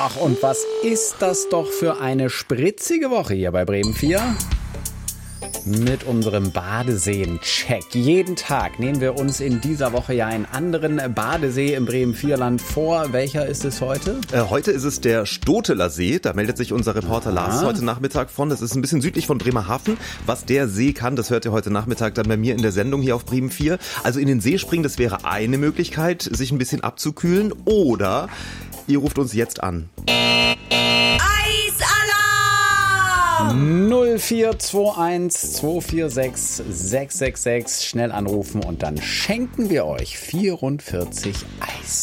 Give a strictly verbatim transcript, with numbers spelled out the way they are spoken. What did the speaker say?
Ach, und was ist das doch für eine spritzige Woche hier bei Bremen vier? Mit unserem Badeseen-Check. Jeden Tag nehmen wir uns in dieser Woche ja einen anderen Badesee im Bremen-Vierland vor. Welcher ist es heute? Äh, heute ist es der Stoteler See. Da meldet sich unser Reporter Aha. Lars heute Nachmittag von. Das ist ein bisschen südlich von Bremerhaven. Was der See kann, das hört ihr heute Nachmittag dann bei mir in der Sendung hier auf Bremen vier. Also in den See springen, das wäre eine Möglichkeit, sich ein bisschen abzukühlen. Oder ihr ruft uns jetzt an. null vier zwei eins zwei vier sechs sechs sechs sechs. Schnell anrufen und dann schenken wir euch vierundvierzig Eis.